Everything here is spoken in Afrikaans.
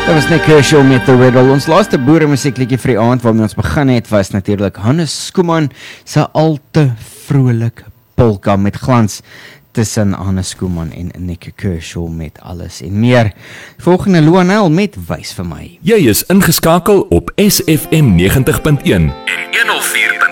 Dat was Nick Kershaw met The Riddle. Ons laaste boeremusiekliedjie vir die aand waarmee ons begin het was natuurlik Hannes Skuman se al te vrolik polka met glans tussen Hannes Skuman en Nick Kershaw met alles en meer. Volgende Luanel met Wys vir my. Jy is ingeskakel op SFM 90.1 en 104.5.